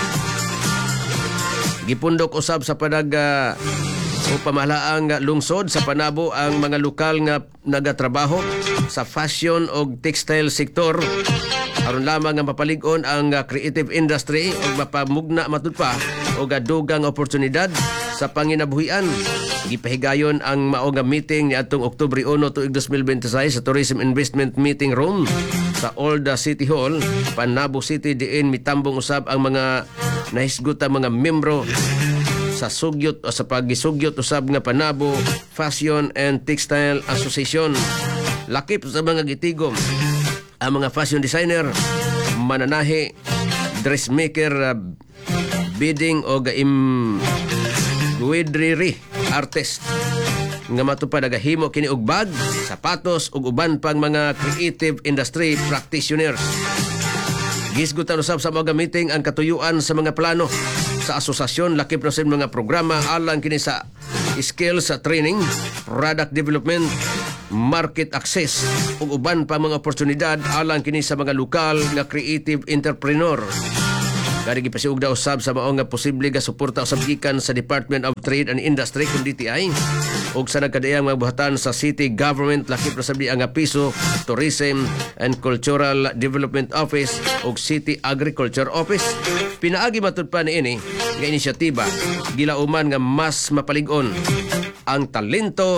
gipundok usab sa o pamahalaang lungsod sa Panabo ang mga lokal nga nagatrabaho sa fashion o textile sektor aron lamang nga mapalig-on ang creative industry ug mapamugna matud pa og dugang oportunidad sa panginabuhian. Gipahigayon ang mao nga meeting niadtong Oktubre 1 tuig 2026 sa Tourism Investment Meeting Room sa Old City Hall, Panabo City, diin mitambong usab ang mga nahisguta mga membro sa sugyot o sa pagisugyot usab nga Panabo Fashion and Textile Association. Lakip sa mga gitigom ang mga fashion designer, mananahi, dressmaker, bidding o embroidery artist nga matupad agahimo kini og bag, sapatos ug uban pang mga creative industry practitioners. Gisgutan usab sa mga meeting ang katuyuan sa mga plano sa asosasyon, lakip na sa mga programa alang kini sa skills sa training, product development, market access ug uban pa mga oportunidad alang kini sa mga lokal nga creative entrepreneur. Kani gipasiug daw usab sa mao nga posible nga suporta usab gikan sa Department of Trade and Industry kun DTI ug sa nagkadaiyang mga buhatan sa city government, lakip na sabdi ang piso Tourism and Cultural Development Office ug City Agriculture Office. Pinaagi matud pa niini nga inisyatiba gilauman nga mas mapalig-on ang talento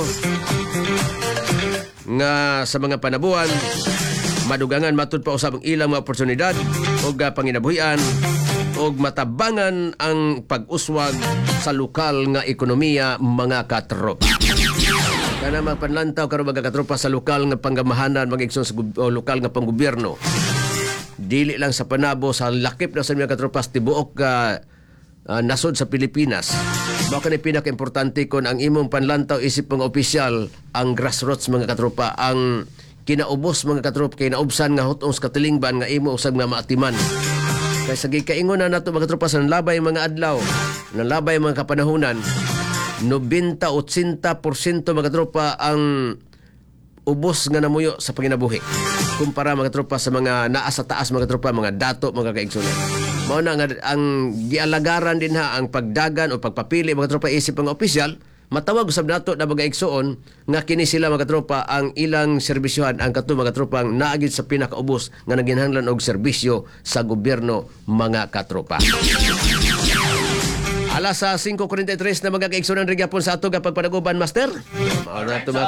nga sa mga panabuhan, madugangan matud pa usab ang ilang mga oportunidad ug panginabuhian ug matabangan ang pag-uswag sa lokal nga ekonomiya, mga katropa. Kana mga panlantaw karon mga katropa sa lokal nga panggamahanan, mga igsoon sa lokal nga panggobyerno. Dili lang sa Panabo, sa lakip na sa mga katropa sa tibuok nasod sa Pilipinas. Baka ni pinaka-importante kon ang imong panlantaw isip mga opisyal, ang grassroots mga katropa, ang kinaubos mga katropa, kinaubsan nga hutong sa katilingban nga imo usab nga maatiman. Kaya sa gikaingon na nato mga katropa sa nanlabay mga adlaw, nanlabay mga kapanahunan, 90-80% mga katropa ang ubos nga namuyo sa panginabuhi. Kumpara mga katropa sa mga naa sa taas mga katropa, mga dato, mga kaigsunan. Mao na nga ang gialagaran din ha ang pagdagan o pagpapili mga katropa isip mga opisyal. Matawag usab nato na mga igsoon nga kini sila mga katropa ang ilang serbisyohan, ang kato mga katropa ang naagid sa pinakaubos nga naginhanglan og serbisyo sa gobyerno, mga katropa. Alas sa 5:43 na mga kaigsunan rin gyapon sa ato nga pagpanaguban, master. Mao na to ba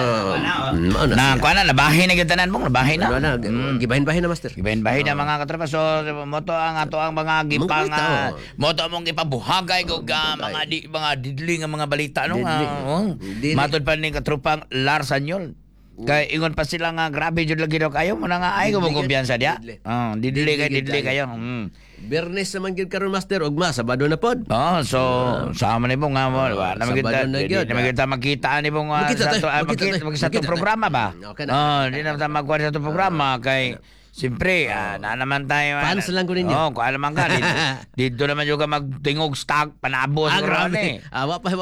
Na kuana na bahin na gyud tanan mong, nabahin na. Gibahin-bahin na, master. Gibahin-bahin na mga katropa. So moto ang ato ang mga gipang moto mong ipabuhagay og mga didli nga mga balita no. Matod pa ni katropang Lars Anyol. Kay ingon pa sila nga grabe jud lagi daw kayo mo na nga ay ko kumpiyansa dia. Didli kayo. Bernes naman gid karon, master, ugma Sabado na pod. So sama ni mo nga mo na magita makita ni mo nga sa to programa ba. Di na ta magkuha sa to programa kay siyempre, na naman tayo. Paano sa lang ko ninyo? Oo, kung alam ka. Dito naman yung magtingog stock, Panabo. Grabe. Wapay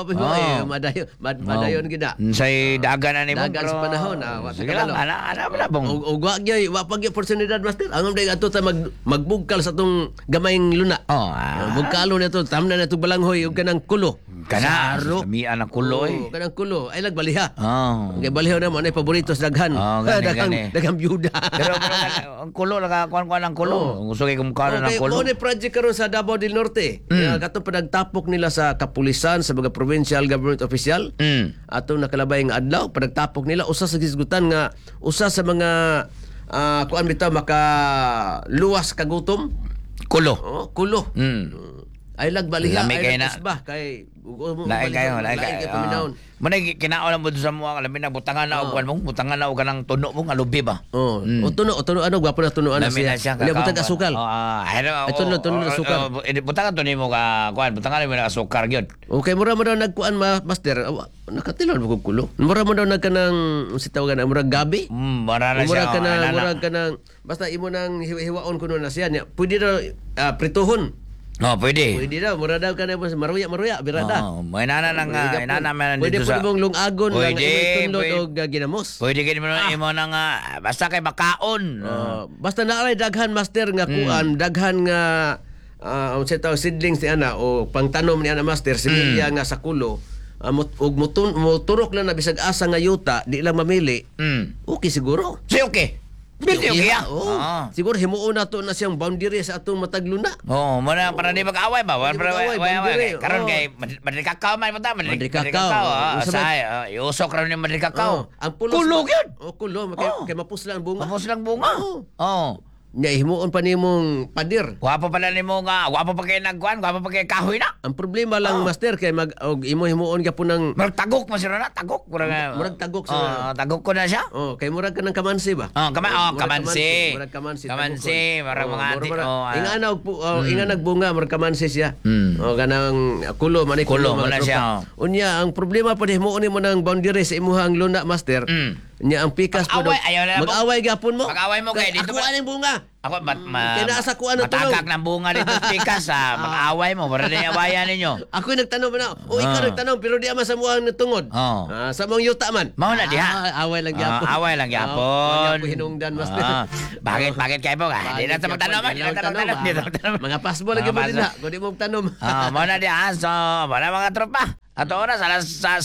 madayon gida. Sa dagan na ni mo. Dagan sa panahon. Sige lang, alam na bong. Wapag yung oportunidad, master. Ang day ato ta magbugkal sa tong gamayng luna. Bugkalo na ito. Tamna na ito balanghoy. Huwag ka ng kulo. Kana, samian ang kulo eh. Kanang kulo. Ay, nagbaliha. Kaya balihaw naman ay paborito sa daghan. Daghang byuda. Pero ang kulo, nakakuan ang kulo. Gusto kayo kumukha ng kulo. Okay, project karon sa Davao del Norte. Katong panagtapok nila sa kapulisan, sa mga provincial government official. Atong nakalabay nga adlaw, panagtapok nila. Usa sa gisgutan nga, usa sa mga kuan bitaw makaluwas kagutom. Kulo. Kulo. Ay lagbaliha, Lami ay kayo na. nagkasba, kay Lain kayo. paminaon. Manay kinaon lang mo sa mga labi na butangan na og mo, butangan na og kanang tuno mo nga lubi ba. O tuno ano gwapo na tunuan na siya. Wala butang asukal. Tuno asukal. Butangan to nimo ka kuan, butangan mo na asukar gyud. Okay, mura mo daw nagkuan, master. Nakatilon mo kulo. Mura mo daw nagkanang si tawagan mura gabi. Mura na siya. Mura kanang basta imo nang hiwaon kuno na siya. Pwede daw prituhon. Pwede. Pwede daw, mura daw ka na maruya, birada. May inana man Pwede dito po sa. mong lungagon lang Pwede, tunlod o ginamos. Pwede kayo imo nang basta kay makaon. Basta naaray daghan, master, nga kuan, daghan nga ang seedlings ni ana o pangtanom ni ana, master, similya nga sa kulo. Ug moturok lang na bisag asa nga yuta, di lang mamili. Okay siguro. Si okay. Pwede okay. Siguro himuon nato na siyang boundary sa atong matag luna. Oh, mana para di mag-away ba? Di mag-away, Karon oh. kay Madrid Kakao man mo ta, Madrid Kakao. Kakao. Usa man- Iusok ra ni Madrid Kakao. Ang pulos. Kulog yun. Kulo, kay mapusla ang bunga. Mapos lang bunga. Oh. Nya himuon pa nimong padir. Gwapo pala nimo nga, gwapo pa kay nagkuan, gwapo pa kay kahoy na. Ang problema lang master kay imo himuon ka po ng Murag tagok man sira na, tagok. Murag tagok sa- tagok ko na siya. kay murag ka ng kamansi ba? Kamansi. Murag kamansi. Kamansi, marang mga ati. Inga na inga nagbunga murag kamansi siya. Mm. Kanang kulo man Kulo mga man na tropa. siya, Unya ang problema pa himuon nimo ng boundary sa imuhang luna master. Nya ang pikas po Mag-away, ayaw na lang po. mag-away gapon mo. Mag-away mo kay dito Ako ba- aning bunga. Ako, Kaya nasa kuan na matagak tulong. ng bunga dito sa pikas, mag-away mo, para na awayan ninyo. Ako nagtanong na. Ikaw nagtanong pero di ama sa muhang natungod. Oh. Sa mong yuta man. Mao na diha. Away lang gyapon. Away lang gyapon. Wala po hinungdan master. Bakit kayo po ka? Di na sa magtanong man. Di na sa magtanong. Mga pasbo lagi mo din ha. Kung di mo magtanong. Mao na diha. So, wala mga tropa. Ato oras, alas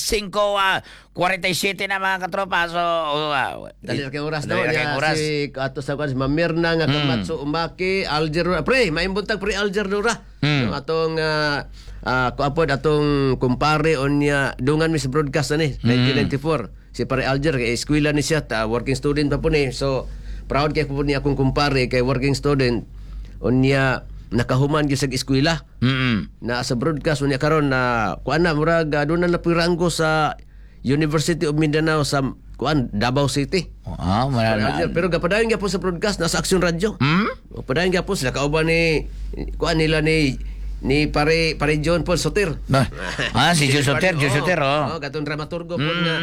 5:47 na mga katropa. So, Dali kay oras daw Dali na kay niya oras. si ato sa kwan si Mamirna nga kamatso umaki Alger pre maimbuntag pre Alger Dura. So, atong kuapod atong kumpare onya dungan mi sa broadcast ani 1994 si pare Alger kay eskwela ni siya working student pa po ni. So proud kay po ni akong kumpare kay working student onya nakahuman gyud sa eskwela. Na sa broadcast unya karon na kuan na murag doon na piranggo sa University of Mindanao sa kuan Davao City. Pero gapadayon gyapon sa broadcast nasa Action Radio. Padayon gyapon sila kauban ni kuan nila ni pare John Paul Soter. Si John Soter, katong dramaturgo po nga.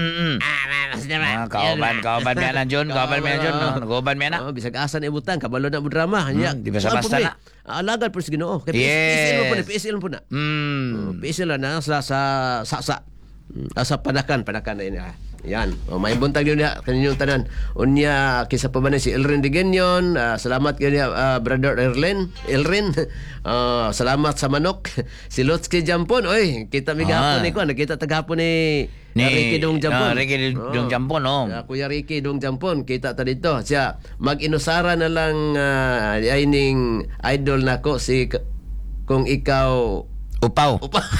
Kauban mi na John, Kauban mi na. Bisag asan ibutang kabalo na mo drama. Di basta-basta na. Alagad po sa Ginoo. Kay Yes. PSL mo po na. PSL na sa sa panakan na ini. Yan. May buntag yun niya kaninyong tanan. Unya kisa pa man si Elren Digenyon. Salamat kanya brother Elren. Salamat sa manok. Si Lotski Jampon. Oy, kita mi gahapon ni ko. Nakita tagahapon ni Ricky Dong Jampon. Ricky Dong Jampon, Kuya Ricky Dong Jampon. Kita ta dito. Siya mag-inusara na lang ay ning idol nako si kung ikaw Upaw.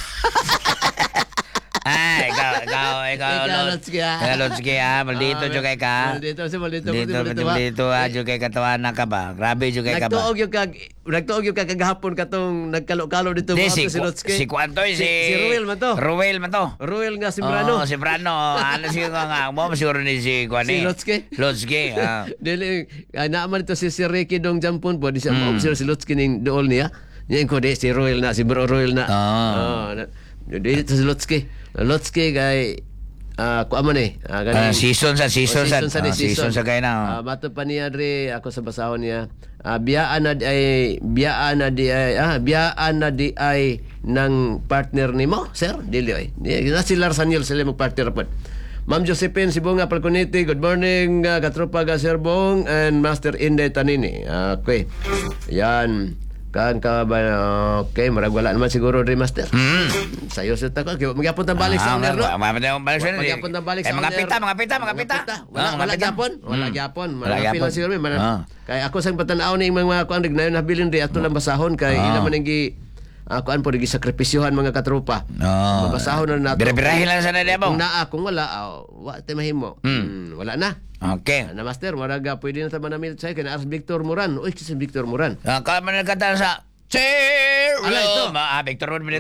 Ikaw, Lotski Lotski, maldito jo kay ka. Maldito si maldito. Maldito jo kay katawa na ka ba? Grabe jo kay ka ba? Nagtuog yung kagahapon katong nagkalo-kalo dito Di, mo si Lotski. si Kuantoy, si Ruel man to. Ruel man to. Ruel nga Simbrano. Si Brano. Ano siguro nga, mo siguro ni si Kuani. Si Lotski. Lotski. Dili, naaman ito si Ricky Dong Jampon po. Di siya ma-observe si Lotski ning dool niya. Yan ko di, si Ruel na, si Bro Ruel na. Dito si Lotski. Lotski kay kuaman season sa kay na. Mato pa niya dre ako sa basahon niya. Biyaan na di ay ng partner nimo, sir. Dili ay. Na si Larsaniel sila mo partner pod. Ma'am Josephine Sibonga Palconete, good morning katropa ga Sir Bong and Master Inday Tanini. Okay. Yan. Kan ka ba okay marag wala naman siguro rin master. Sayo sa tako magyapon ta balik sa owner no. Magyapon ta balik sa mga pita. Wala gyapon. Wala pila siguro kay ako sang patanaw ni mga kuan rignayon nabilin ri ato lang basahon kay ila man gi kuan po gi sakripisyohan mga katropa. Mabasahon na nato. Birahin lang sa nila mo. Kung wala wa te mahimo. Wala na. Okay. Na master, maraga pwede na ta manamil sa kay Ars Victor Moran. Uy, si Victor Moran. Kaya man nagkanta sa Cheers! Victor Road.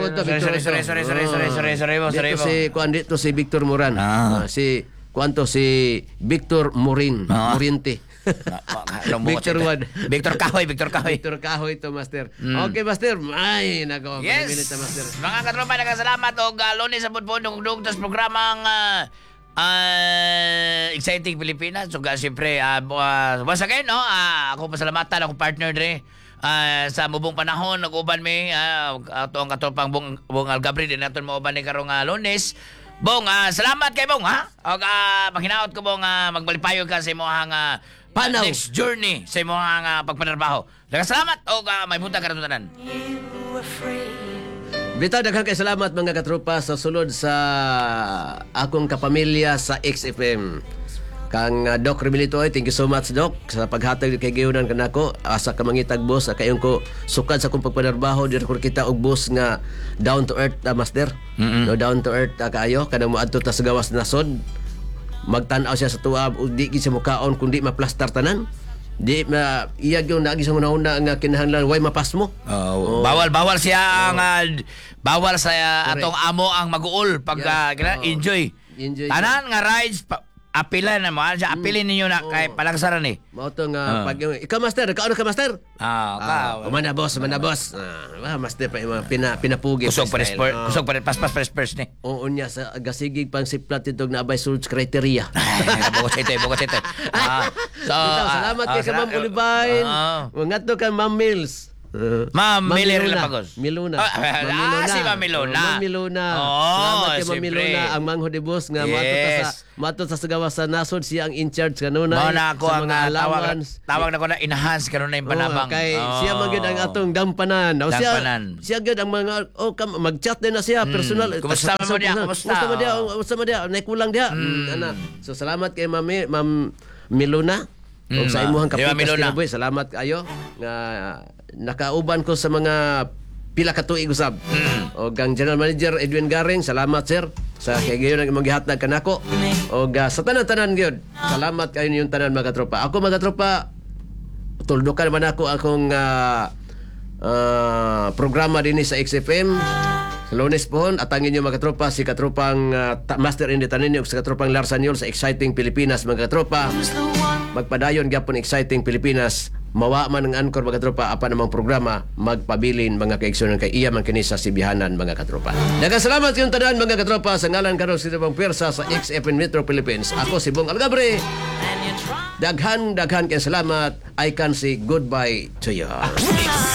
Sorry. Dito si Victor Moran. Si Victor Morin. Moriente. Victor Wad. Victor Kahoy. Victor Kahoy to master. Okay master. Ay, nako. Yes. Master. Mga katropa, nagkasalamat og Lunes sa Budbundong tas programang Exciting Pilipinas. So, siyempre, once again, no, ako pasalamatan akong partner dre. Sa mubong panahon, nag-uban mi, ito ang katropang Bong Algabri, din natin mauban ni karong Lunes. Bong, salamat kay Bong, ha? O, maghinaot ko, Bong, magbalipayo ka sa imohang next journey sa imohang pagpanarbaho. Salamat, o may buntag karatunan. Bitaw, daghang kay salamat mga katropa sa sulod sa akong kapamilya sa XFM. Kang Doc Remilito, thank you so much Doc sa paghatag kay giunan kanako. Asa ka mangitag boss kayon ko sukad sa kong pagpadarbaho diri ko kita og boss nga down to earth master. No, down to earth kaayo kanang moadto ta sa gawas nasod. Magtan-aw siya sa tuwa ug di gid siya mukaon kundi maplastar tanan. Di iya gyud naagi sa una-una nga kinahanglan way mapas mo. Bawal siya ang bawal sa atong amo ang mag-uol pag enjoy. Tanan nga rides apilan na mo. Apilin ninyo na kay palagsaran ni. Mao to nga pag ikaw master, kaano ka master? Mana boss. Master pa yung pinapugi. Kusog pa paspas ni. Oo niya sa gasigig pang siplat itog na abay search criteria. Bukod ito. Salamat kay sa Ma'am Olivine. Ngadto kan Ma'am Mills. Ma'am Miluna. Miluna. Si Ma'am Miluna. Ma'am Miluna. Salamat kay Ma'am Miluna ang mangho de boss nga mato sa gawas sa nasod siya ang in charge kanunay. Mao na ako sa ang mga allowance. tawag na ko na enhance kanunay yung panabang. Kay siya man gyud ang atong dampanan. Siya gyud ang mga mag-chat din na siya personal. Kumusta mo dia? Kumusta mo dia? Naikulang dia. Ana. So salamat kay Ma'am Miluna. O sa imuhang kapitas kinabuhi. Salamat kayo nga nakauban ko sa mga pila ka tuig usab. O gang General Manager Edwin Garing, salamat sir sa kay gayon ang magihatag kanako. O sa tanan-tanan gyud. Salamat kayo yung tanan mga tropa. Ako mga tropa tuldukan man ako akong programa din sa XFM. Sa Lunes pohon, atangin nyo mga katropa, si katropang Master in the Tanin ug sa katropang Larsanyol sa Exciting Pilipinas mga katropa. Magpadayon gyapon Exciting Pilipinas. Mawa man ang anchor mga katropa apa namang programa magpabilin mga kaigsunan kay iya man kini sa Sibihanan mga katropa. Daghang salamat yung tanan mga katropa sa ngalan karon sa Tibang Pwersa sa XFM Metro Philippines. Ako si Bong Algabre. Daghan kay salamat. I can say goodbye to you.